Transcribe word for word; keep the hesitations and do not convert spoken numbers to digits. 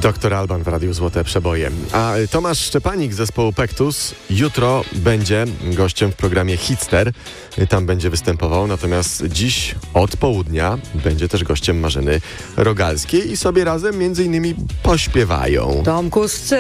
Doktor Alban w Radiu Złote Przeboje. A Tomasz Szczepanik z zespołu Pektus jutro będzie gościem w programie Hitster. Tam będzie występował, natomiast dziś od południa będzie też gościem Marzeny Rogalskiej i sobie razem między innymi pośpiewają. Tomku,